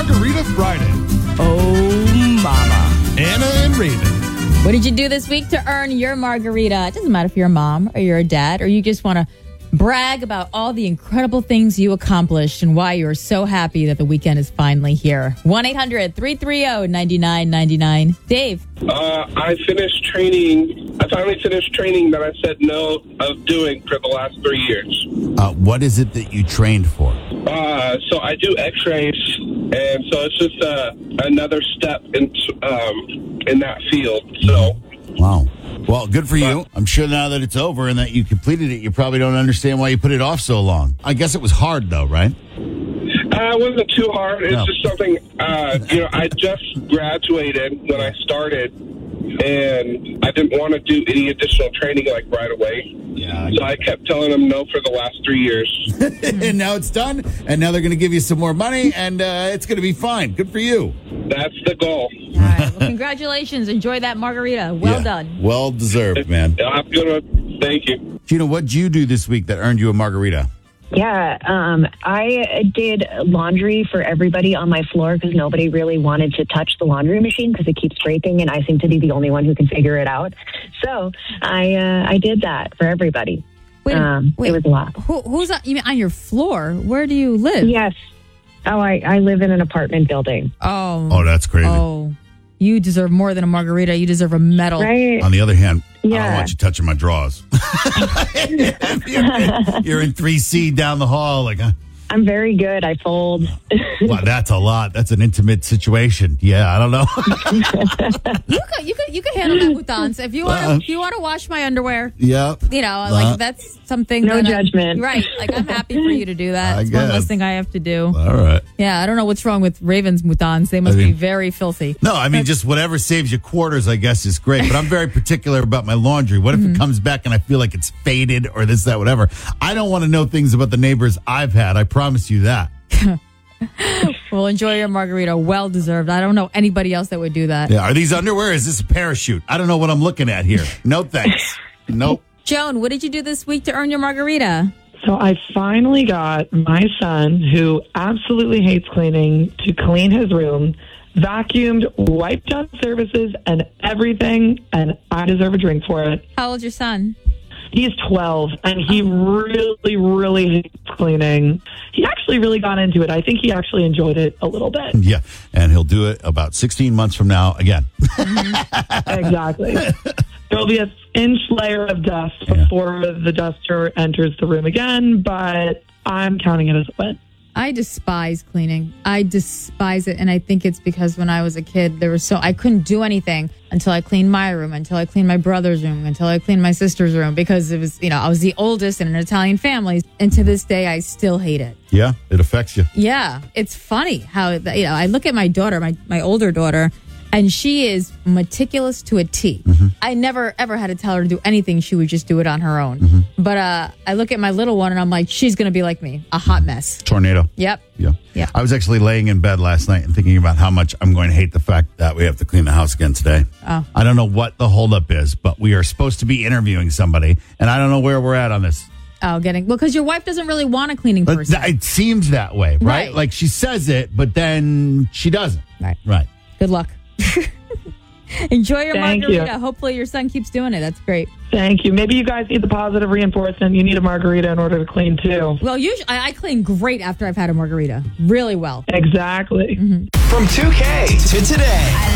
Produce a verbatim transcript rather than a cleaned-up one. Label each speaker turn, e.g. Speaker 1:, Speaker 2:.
Speaker 1: Margarita Friday.
Speaker 2: Oh, mama.
Speaker 1: Anna and Raven.
Speaker 2: What did you do this week to earn your margarita? It doesn't matter if you're a mom or you're a dad or you just want to brag about all the incredible things you accomplished and why you're so happy that the weekend is finally here. one eight hundred three three zero nine nine nine nine. Dave.
Speaker 3: Uh, I finished training. I finally finished training that I said no of doing for the last three years.
Speaker 4: Uh, what is it that you trained for?
Speaker 3: Uh, so I do x-rays, and so it's just uh, another step in, um, in that field. So,
Speaker 4: Wow. Well, good for you. I'm sure now that it's over and that you completed it, you probably don't understand why you put it off so long. I guess it was hard, though, right?
Speaker 3: Uh, it wasn't too hard. It's
Speaker 4: No.
Speaker 3: just something, uh, you know, I just graduated when I started, and I didn't want to do any additional training, like, right away.
Speaker 4: Yeah.
Speaker 3: So I kept telling them no for the last three years.
Speaker 4: And now it's done, and now they're going to give you some more money, and uh, it's going to be fine. Good for you.
Speaker 3: That's the goal.
Speaker 2: All right. Well, congratulations. Enjoy that margarita. Well
Speaker 4: Yeah.
Speaker 2: done.
Speaker 4: Well deserved, man.
Speaker 3: I'm going to thank you.
Speaker 4: Gina, what'd you do this week that earned you a margarita?
Speaker 5: Yeah, um, I did laundry for everybody on my floor because nobody really wanted to touch the laundry machine because it keeps breaking, and I seem to be the only one who can figure it out. So I uh, I did that for everybody.
Speaker 2: Wait,
Speaker 5: um,
Speaker 2: wait.
Speaker 5: It was a lot.
Speaker 2: Who, who's on, you mean on your floor? Where do you live?
Speaker 5: Yes. Oh, I, I live in an apartment building.
Speaker 2: Oh.
Speaker 4: Oh, that's crazy.
Speaker 2: Oh. You deserve more than a margarita. You deserve a medal.
Speaker 5: Right?
Speaker 4: On the other hand, I don't
Speaker 5: Yeah.
Speaker 4: want you touching my drawers. you're, in, you're in three C down the hall. Like, uh,
Speaker 5: I'm very good. I fold.
Speaker 4: wow, that's a lot. That's an intimate situation. Yeah, I don't know.
Speaker 2: You could, you could, you could handle that with dance. If you want to,
Speaker 4: Uh,
Speaker 2: if you want to wash my underwear,
Speaker 4: yeah.
Speaker 2: you know,
Speaker 4: Uh,
Speaker 2: like that's something.
Speaker 5: No
Speaker 2: that I-
Speaker 5: judgment.
Speaker 2: right? Like I'm happy for you to do that.
Speaker 4: I
Speaker 2: It's one less
Speaker 4: guess.
Speaker 2: thing I have to do.
Speaker 4: All right.
Speaker 2: Yeah, I don't know what's wrong with Ravens moutons. They must
Speaker 4: I mean-
Speaker 2: be very filthy.
Speaker 4: No, I mean, just whatever saves you quarters, I guess, is great. But I'm very particular about my laundry. What if
Speaker 2: Mm-hmm.
Speaker 4: it comes back and I feel like it's faded or this, that, whatever? I don't want to know things about the neighbors I've had. I promise you that.
Speaker 2: Well, enjoy your margarita. Well deserved. I don't know anybody else that would do that.
Speaker 4: Yeah. Are these underwear? Or is this a parachute? I don't know what I'm looking at here. No thanks. Nope.
Speaker 2: Joan, what did you do this week to earn your margarita?
Speaker 6: So I finally got my son, who absolutely hates cleaning, to clean his room, vacuumed, wiped down surfaces and everything, and I deserve a drink for it.
Speaker 2: How old's your son?
Speaker 6: He's twelve, and he really, really hates cleaning. He actually really got into it. I think he actually enjoyed it a little bit.
Speaker 4: Yeah. And he'll do it about sixteen months from now again.
Speaker 6: Exactly. There'll be an inch layer of dust
Speaker 4: Yeah.
Speaker 6: before the duster enters the room again, but I'm counting it as a win.
Speaker 2: I despise cleaning. I despise it. And I think it's because when I was a kid, there was so I couldn't do anything until I cleaned my room, until I cleaned my brother's room, until I cleaned my sister's room, because it was, you know, I was the oldest in an Italian family. And to this day, I still hate it.
Speaker 4: Yeah. It affects you.
Speaker 2: Yeah. It's funny how, you know, I look at my daughter, my, my older daughter, and she is meticulous to a T.
Speaker 4: Mm-hmm.
Speaker 2: I never, ever had to tell her to do anything. She would just do it on her own.
Speaker 4: Mm-hmm.
Speaker 2: But uh, I look at my little one and I'm like, she's going to be like me, a hot mess.
Speaker 4: Tornado.
Speaker 2: Yep.
Speaker 4: Yeah.
Speaker 2: Yeah.
Speaker 4: I was actually laying in bed last night and thinking about how much I'm going to hate the fact that we have to clean the house again today.
Speaker 2: Oh.
Speaker 4: I don't know what the holdup is, but we are supposed to be interviewing somebody, and I don't know where we're at on this.
Speaker 2: Oh, getting well, because your wife doesn't really want a cleaning
Speaker 4: But
Speaker 2: person.
Speaker 4: th- it seems that way, right?
Speaker 2: Right.
Speaker 4: Like she says it, but then she doesn't.
Speaker 2: Right.
Speaker 4: Right.
Speaker 2: Good luck. Enjoy your
Speaker 6: Thank
Speaker 2: margarita.
Speaker 6: you.
Speaker 2: Hopefully your son keeps doing it. That's great.
Speaker 6: Thank you. Maybe you guys need the positive reinforcement. You need a margarita in order to clean too.
Speaker 2: Well, usually I, I clean great after I've had a margarita. Really well.
Speaker 6: Exactly.
Speaker 1: From two K to today.